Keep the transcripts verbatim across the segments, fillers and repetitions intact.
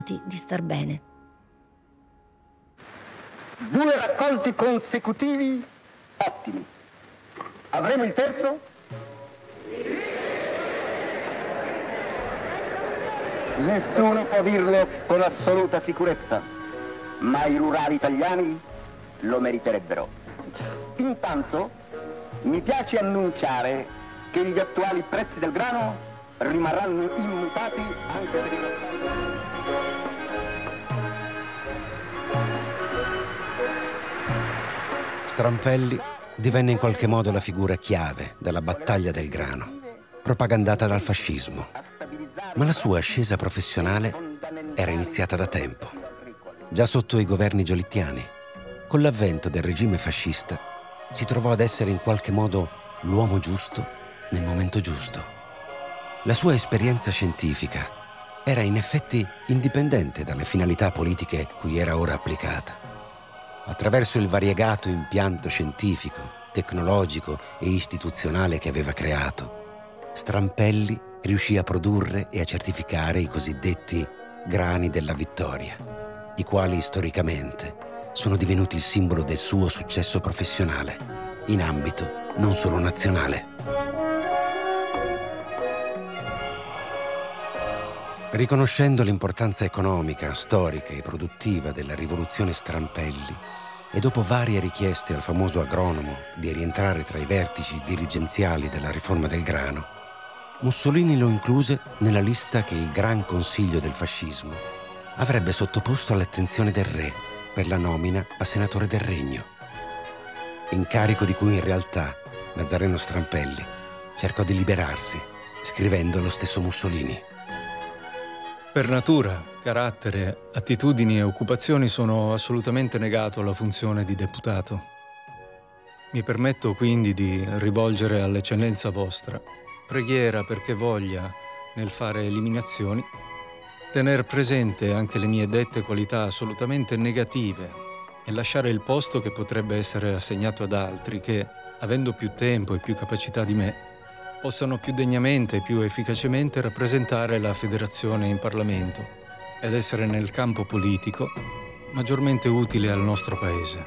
di star bene. Due raccolti consecutivi ottimi. Avremo il terzo? Nessuno può dirlo con assoluta sicurezza, ma i rurali italiani lo meriterebbero. Intanto mi piace annunciare che gli attuali prezzi del grano rimarranno immutati anche per il Strampelli divenne in qualche modo la figura chiave della battaglia del grano, propagandata dal fascismo. Ma la sua ascesa professionale era iniziata da tempo, già sotto i governi giolittiani. Con l'avvento del regime fascista si trovò ad essere in qualche modo l'uomo giusto nel momento giusto. La sua esperienza scientifica era in effetti indipendente dalle finalità politiche cui era ora applicata. Attraverso il variegato impianto scientifico, tecnologico e istituzionale che aveva creato, Strampelli riuscì a produrre e a certificare i cosiddetti grani della vittoria, i quali storicamente sono divenuti il simbolo del suo successo professionale, in ambito non solo nazionale. Riconoscendo l'importanza economica, storica e produttiva della rivoluzione Strampelli, e dopo varie richieste al famoso agronomo di rientrare tra i vertici dirigenziali della riforma del grano, Mussolini lo incluse nella lista che il Gran Consiglio del fascismo avrebbe sottoposto all'attenzione del re per la nomina a senatore del Regno, incarico di cui in realtà Nazareno Strampelli cercò di liberarsi, scrivendo allo stesso Mussolini. Per natura, carattere, attitudini e occupazioni sono assolutamente negato alla funzione di deputato. Mi permetto quindi di rivolgere all'eccellenza vostra preghiera perché voglia, nel fare eliminazioni, tener presente anche le mie dette qualità assolutamente negative e lasciare il posto che potrebbe essere assegnato ad altri che, avendo più tempo e più capacità di me, possano più degnamente e più efficacemente rappresentare la federazione in Parlamento ed essere nel campo politico maggiormente utile al nostro Paese.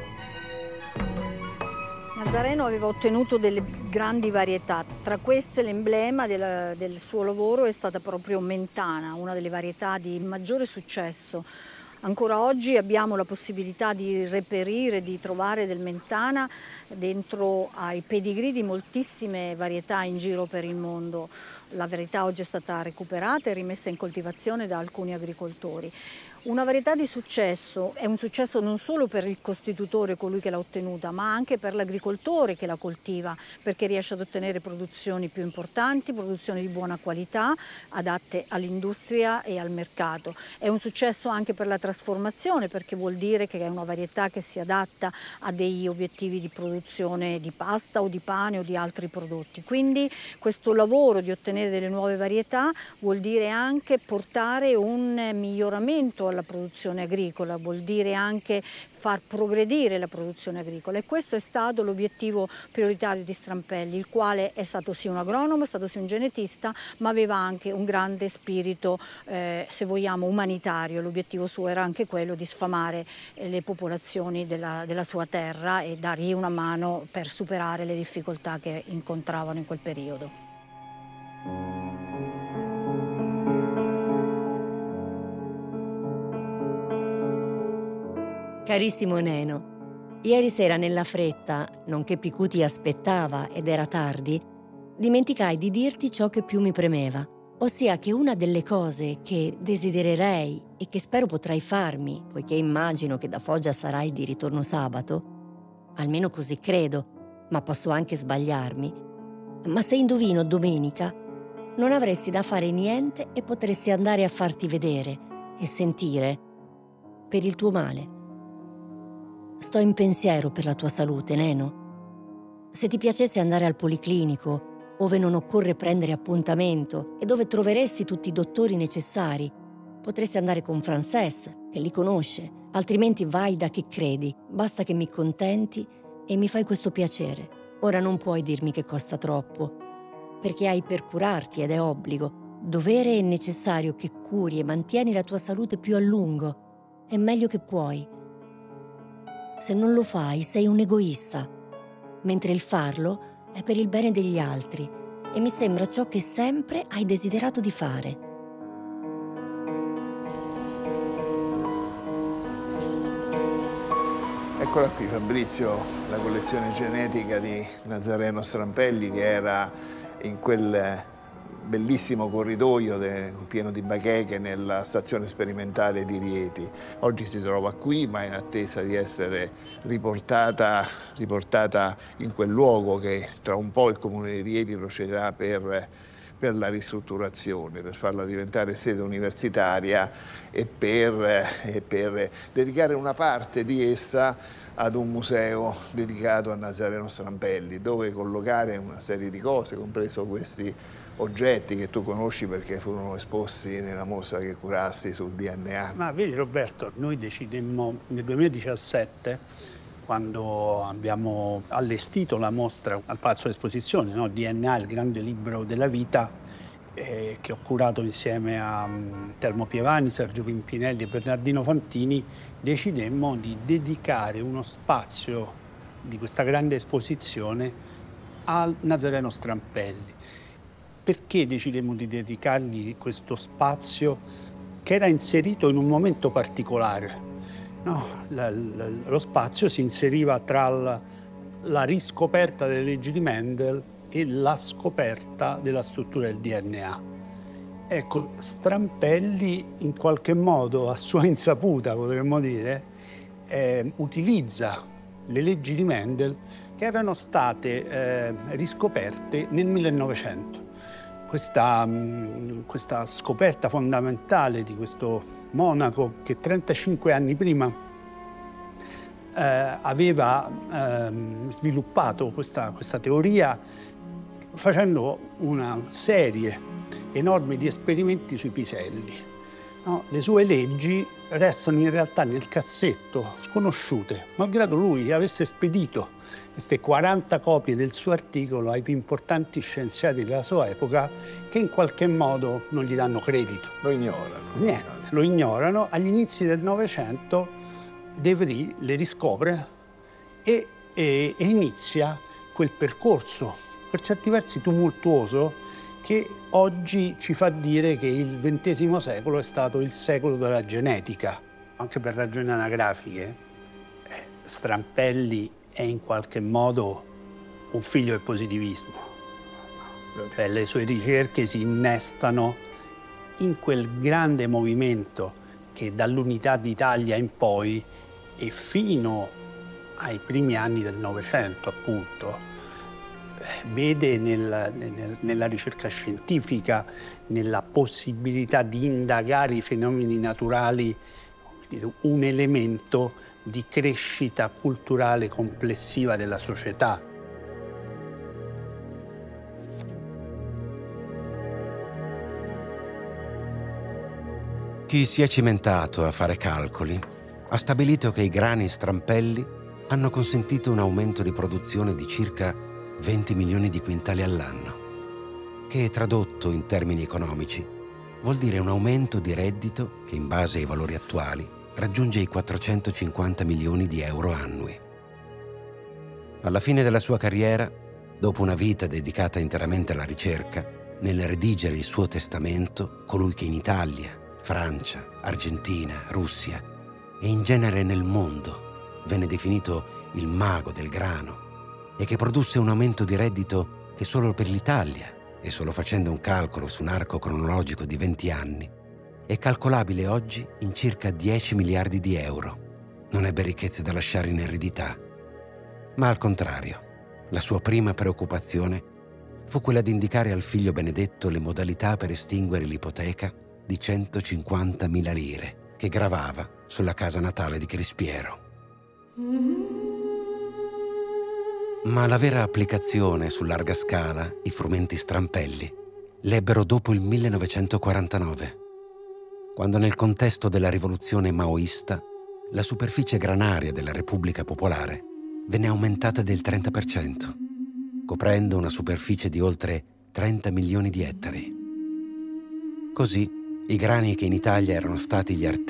Nazareno aveva ottenuto delle grandi varietà, tra queste l'emblema del, del suo lavoro è stata proprio Mentana, una delle varietà di maggiore successo. Ancora oggi abbiamo la possibilità di reperire, di trovare del Mentana dentro ai pedigree di moltissime varietà in giro per il mondo. La varietà oggi è stata recuperata e rimessa in coltivazione da alcuni agricoltori. Una varietà di successo è un successo non solo per il costitutore, colui che l'ha ottenuta, ma anche per l'agricoltore che la coltiva, perché riesce ad ottenere produzioni più importanti, produzioni di buona qualità, adatte all'industria e al mercato. È un successo anche per la trasformazione, perché vuol dire che è una varietà che si adatta a degli obiettivi di produzione di pasta o di pane o di altri prodotti. Quindi questo lavoro di ottenere delle nuove varietà vuol dire anche portare un miglioramento alla produzione agricola, vuol dire anche far progredire la produzione agricola e questo è stato l'obiettivo prioritario di Strampelli, il quale è stato sì un agronomo, è stato sì un genetista, ma aveva anche un grande spirito, eh, se vogliamo, umanitario. L'obiettivo suo era anche quello di sfamare eh, le popolazioni della, della sua terra e dargli una mano per superare le difficoltà che incontravano in quel periodo. Carissimo Neno, ieri sera nella fretta, nonché Picuti aspettava ed era tardi, dimenticai di dirti ciò che più mi premeva, ossia che una delle cose che desidererei e che spero potrai farmi, poiché immagino che da Foggia sarai di ritorno sabato, almeno così credo, ma posso anche sbagliarmi, ma se indovino domenica, non avresti da fare niente e potresti andare a farti vedere e sentire per il tuo male. Sto in pensiero per la tua salute, Neno. Se ti piacesse andare al policlinico, ove non occorre prendere appuntamento e dove troveresti tutti i dottori necessari, potresti andare con Frances, che li conosce, altrimenti vai da che credi, basta che mi contenti e mi fai questo piacere. Ora non puoi dirmi che costa troppo, perché hai per curarti ed è obbligo, Dovere è necessario che curi e mantieni la tua salute più a lungo e meglio che puoi. Se non lo fai, sei un egoista, mentre il farlo è per il bene degli altri e mi sembra ciò che sempre hai desiderato di fare. Eccola qui, Fabrizio, la collezione genetica di Nazareno Strampelli, che era in quel bellissimo corridoio de, pieno di bacheche nella stazione sperimentale di Rieti. Oggi si trova qui, ma in attesa di essere riportata, riportata in quel luogo che tra un po' il Comune di Rieti procederà per, per la ristrutturazione, per farla diventare sede universitaria e per, e per dedicare una parte di essa ad un museo dedicato a Nazareno Strampelli, dove collocare una serie di cose, compreso questi oggetti che tu conosci perché furono esposti nella mostra che curasti sul D N A. Ma vedi Roberto, noi decidemmo nel duemiladiciassette, quando abbiamo allestito la mostra al Palazzo d'Esposizione, no? D N A, il grande libro della vita, eh, che ho curato insieme a um, Telmo Pievani, Sergio Pimpinelli e Bernardino Fantini, decidemmo di dedicare uno spazio di questa grande esposizione al Nazareno Strampelli. Perché decidemmo di dedicargli questo spazio che era inserito in un momento particolare? No, la, la, lo spazio si inseriva tra la, la riscoperta delle leggi di Mendel e la scoperta della struttura del D N A. Ecco, Strampelli in qualche modo, a sua insaputa potremmo dire, eh, utilizza le leggi di Mendel che erano state eh, riscoperte nel millenovecento. Questa, mh, questa scoperta fondamentale di questo monaco che trentacinque anni prima eh, aveva eh, sviluppato questa, questa teoria facendo una serie enorme di esperimenti sui piselli. No, le sue leggi restano in realtà nel cassetto, sconosciute, malgrado lui avesse spedito queste quaranta copie del suo articolo ai più importanti scienziati della sua epoca, che in qualche modo non gli danno credito. Lo ignorano. Niente, lo ignorano. Agli inizi del Novecento De Vries le riscopre e, e, e inizia quel percorso, per certi versi tumultuoso, che oggi ci fa dire che il ventesimo secolo è stato il secolo della genetica. Anche per ragioni anagrafiche, eh, Strampelli è in qualche modo un figlio del positivismo. Cioè, le sue ricerche si innestano in quel grande movimento che dall'Unità d'Italia in poi e fino ai primi anni del Novecento, appunto, vede nel, nel, nella ricerca scientifica, nella possibilità di indagare i fenomeni naturali, un elemento di crescita culturale complessiva della società. Chi si è cimentato a fare calcoli ha stabilito che i grani Strampelli hanno consentito un aumento di produzione di circa venti milioni di quintali all'anno, che tradotto in termini economici vuol dire un aumento di reddito che in base ai valori attuali raggiunge i quattrocentocinquanta milioni di euro annui. Alla fine della sua carriera, dopo una vita dedicata interamente alla ricerca, nel redigere il suo testamento, colui che in Italia, Francia, Argentina, Russia e in genere nel mondo venne definito il mago del grano e che produsse un aumento di reddito che solo per l'Italia, e solo facendo un calcolo su un arco cronologico di venti anni, è calcolabile oggi in circa dieci miliardi di euro. Non ebbe ricchezze da lasciare in eredità, ma al contrario, la sua prima preoccupazione fu quella di indicare al figlio Benedetto le modalità per estinguere l'ipoteca di centocinquantamila lire che gravava sulla casa natale di Crispiero. Ma la vera applicazione su larga scala i frumenti Strampelli l'ebbero dopo il millenovecentoquarantanove, quando nel contesto della rivoluzione maoista la superficie granaria della Repubblica Popolare venne aumentata del trenta per cento, coprendo una superficie di oltre trenta milioni di ettari. Così i grani che in Italia erano stati gli artigli